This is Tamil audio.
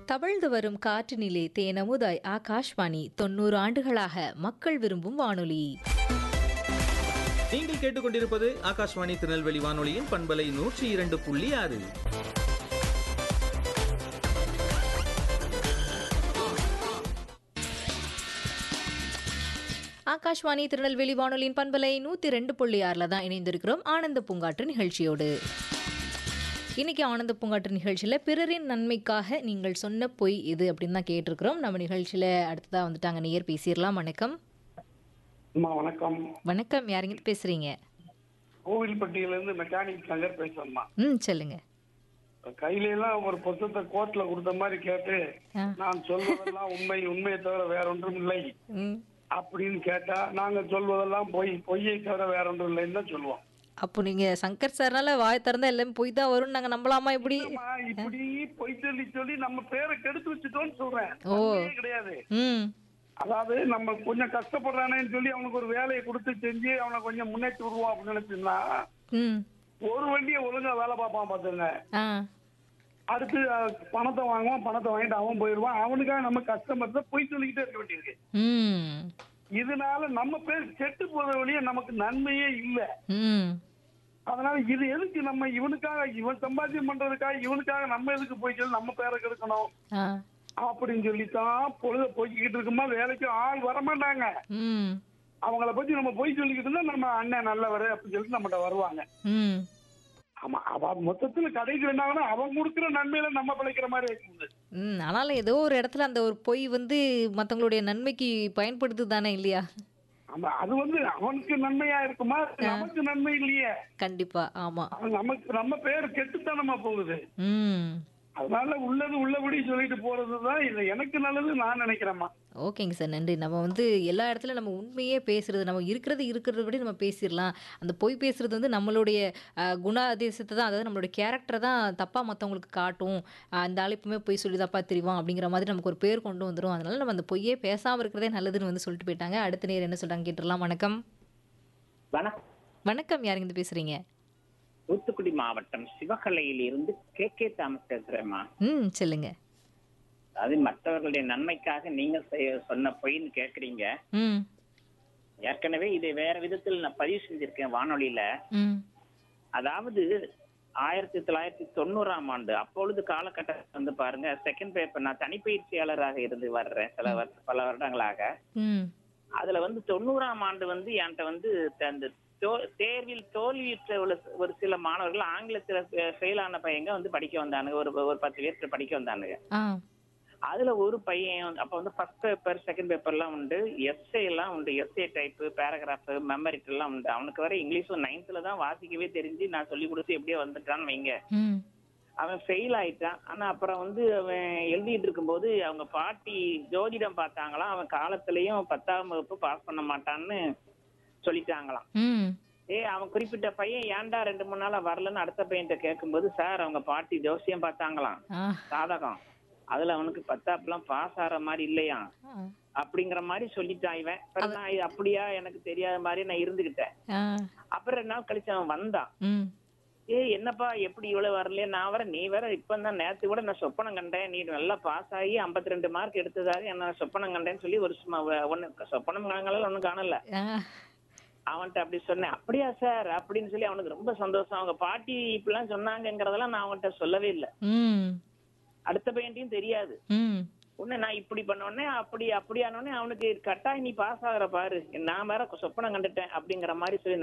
தவழ்ந்து வரும் காற்றினிலே தேனமுதாய் ஆகாஷ்வாணி 90 ஆண்டுகளாக மக்கள் விரும்பும் வானொலி. நீங்கள் கேட்டுக்கொண்டிருப்பது ஆகாஷ்வாணி திருநெல்வேலி வானொலியின் பண்பலை 102.6. ஆகாஷ்வாணி திருநெல்வேலி வானொலியின் பண்பலை 102.6 தான் இணைந்திருக்கிறோம் ஆனந்த பூங்காற்று நிகழ்ச்சியோடு. இன்னைக்கு ஆனந்த பூங்காற்று நிகழ்ச்சியில் பிறரின் நன்மைக்காக நீங்கள் சொன்ன பொய் எது அப்படின்னு தான் கேட்டிருக்கிறோம். நம்ம நிகழ்ச்சியில் அடுத்ததாக வந்துட்டாங்க, நேயர் பேசிடலாம். வணக்கம். அம்மா வணக்கம். வணக்கம், யாருங்க பேசுறீங்க? கோவில்பட்டியிலிருந்து மெக்கானிக் சங்கர் பேசுறேம்மா. சொல்லுங்க. கையில எல்லாம் ஒரு புத்தகத்தை கோர்ட்ல கொடுத்த மாதிரி கேட்டு நான் சொல்வதெல்லாம் உண்மை, உண்மையை தவிர வேற ஒன்றும் இல்லை அப்படின்னு கேட்டா நாங்க சொல்வதெல்லாம் பொய், பொய்யை தவிர வேற ஒன்றும் இல்லைன்னு தான் சொல்லுவோம். அப்போ நீங்க சங்கர் சார்னால வாய் திறந்தா எல்லாமே பொய் தான் வரும்னு நாங்க நம்பலாமா? இப்படி இப்படி பொய் சொல்லி சொல்லி நம்ம பேரை கெடுத்து வச்சுட்டோம்னு சொல்றேன். கிடையாது. அதாவது நம்ம கொஞ்சம் கஷ்டப்படுறானேன்னு சொல்லி அவனுக்கு ஒரு வேலையை கொடுத்து செஞ்சு அவனை கொஞ்சம் முன்னேற்றி விடுவோம் அப்படின்னு நினைச்சுன்னா ஒரு வண்டியை ஒழுங்கா வேலை பார்ப்பான் பாத்துங்க. அடுத்து பணத்தை வாங்குவான், பணத்தை வாங்கிட்டு அவன் போயிடுவான். அவனுக்காக நம்ம கஸ்டமர்ஸ பொய் சொல்லிக்கிட்டே இருக்க வேண்டியிருக்கு. இதனால நம்ம பேர் கெட்டு போற வழியே நமக்கு நன்மையே இல்லை. அதனால இது எதுக்கு நம்ம இவனுக்காக, இவன் சம்பாத்தியம் பண்றதுக்காக இவனுக்காக நம்ம எதுக்கு போய் சொல்லி நம்ம பேரை கெடுக்கணும் அப்படின்னு சொல்லித்தான் பொழுத போய்கிட்டு இருக்குமா வேலைக்கு ஆள் வரமாட்டாங்க. அவங்கள பத்தி நம்ம போய் சொல்லிக்கிட்டு இருந்தா நம்ம அண்ணன் நல்லவர் அப்படின்னு சொல்லிட்டு நம்மகிட்ட வருவாங்க. ஆமா, அவ மொத்தத்துல கடைக்கு வேணாங்கன்னா அவன் கொடுக்குற நன்மையில நம்ம பிழைக்கிற மாதிரி இருக்குது. ஆனாலும் ஏதோ ஒரு இடத்துல அந்த ஒரு பொய் மத்தவங்களுடைய நன்மைக்கு பயன்படுத்து தானே, இல்லையா? ஆமா, அது அவனுக்கு நன்மையா இருக்குமா, நமக்கு நன்மை இல்லையே. கண்டிப்பா. ஆமா, நமக்கு நம்ம பேர் கெட்டுத்தானமா போகுது. அதனால உள்ளது உள்ளபடி சொல்லிட்டு போறதுதான் இது எனக்கு நல்லது நான் நினைக்கிறேம்மா. ஓகேங்க சார், நன்றி. நம்ம எல்லா இடத்துலையும் நம்ம உண்மையே பேசுறது, நம்ம இருக்கிறத படி நம்ம பேசிடலாம். அந்த பொய் பேசுறது நம்மளுடைய குணாதிசயத்தை தான், அதாவது நம்மளுடைய கேரக்டரை தான் தப்பா மற்றவங்களுக்கு காட்டும். அந்த ஆள் எப்பவுமே பொய் சொல்லி தப்பா தெரியும் அப்படிங்கிற மாதிரி நமக்கு ஒரு பேர் கொண்டு வந்துடும். அதனால நம்ம அந்த பொய்யே பேசாமல் இருக்கிறதே நல்லதுன்னு சொல்லிட்டு போயிட்டாங்க. அடுத்த நேரம் என்ன சொல்றாங்க கேட்டுடலாம். வணக்கம். வணக்கம், யாருங்க இருந்து பேசுறீங்க? தூத்துக்குடி மாவட்டம் சிவகலையில் இருந்து கே தாமஸ் பேசுறேம்மா. சொல்லுங்க. அது மற்றவர்களுடைய நன்மைக்காக நீங்க சொன்ன பொய்ன்னு கேக்குறீங்க. ஏற்கனவே இதை வேற விதத்தில் நான் பதிவு செஞ்சிருக்கேன் வானொலியில. அதாவது 1990ஆம் ஆண்டு அப்பொழுது காலகட்டத்தில் பாருங்க, செகண்ட் பேப்பர் நான் தனிப்பயிற்சியாளராக இருந்து வர்றேன் பல வருடங்களாக. அதுல 90ஆம் ஆண்டு என்கிட்ட அந்த தேர்வில் தோல்வியுற்ற ஒரு சில மாணவர்கள் ஆங்கிலத்துல ஃபெயில் ஆன பையங்க படிக்க வந்தானுங்க. ஒரு 10 பேர் படிக்க வந்தானுங்க. அதுல ஒரு பையன் அப்ப ஃபர்ஸ்ட் பேப்பர் செகண்ட் பேப்பர்லாம் உண்டு, எஸ்ஏ எல்லாம் உண்டு, எஸ்ஏ டைப், பேராகிராஃப், மெமரிட் எல்லாம் உண்டு. அவனுக்கு வர இங்கிலீஷ் 9th தான் வாசிக்கவே தெரிஞ்சு நான் சொல்லி கொடுத்து எப்படியோ வந்துட்டான்னு வைங்க. அவன் ஃபெயில் ஆயிட்டான். ஆனா அப்புறம் அவன் எழுதிட்டு இருக்கும்போது அவங்க பாட்டி ஜோதிடம் பார்த்தாங்களாம், அவன் காலத்திலயும் 10ஆம் வகுப்பு பாஸ் பண்ண மாட்டான்னு சொல்லிட்டாங்களாம். அவன் குறிப்பிட்ட பையன் ஏன்டா 2-3 நாளா வரலன்னு அடுத்த பையன்கிட்ட கேட்கும்போது, சார் அவங்க பாட்டி ஜோசியம் பார்த்தாங்களாம், சாதகம், அதுல அவனுக்கு 10ஆப்லாம் பாஸ் ஆற மாதிரி இல்லையா அப்படிங்கிற மாதிரி சொல்லிட்டான் இவன். நான் அப்படியா, எனக்கு தெரியாத மாதிரி நான் இருந்துகிட்டேன். அப்புறம் 2 நாள் கழிச்சு அவன் வந்தான். என்னப்பா எப்படி இவ்வளவு வரலையே? நான் வர, நீ வேற இப்பதான் நேத்து கூட நான் சொப்பனம் கண்டேன், நீ நல்லா பாஸ் ஆகி 52 மார்க் எடுத்ததாக என்ன சொப்பனம் கண்டேன்னு சொல்லி ஒரு சொப்பனம் ஒன்னும் காணல. அவன்கிட்ட அப்படி சொன்னேன். அப்படியா சார் அப்படின்னு சொல்லி அவனுக்கு ரொம்ப சந்தோஷம். அவங்க பாட்டி இப்படிலாம் சொன்னாங்கிறதெல்லாம் நான் அவன்கிட்ட சொல்லவே இல்லை. அடுத்த பையன்ட்டையும் தெரியாது. உடனே நான் இப்படி பண்ண உடனே அப்படியானோடனே அவனுக்கு கட்டாயம் நீ பாஸ் ஆகுற பாரு, நான் வேற சொப்பனம் கண்டுட்டேன் அப்படிங்கிற மாதிரி சொல்லி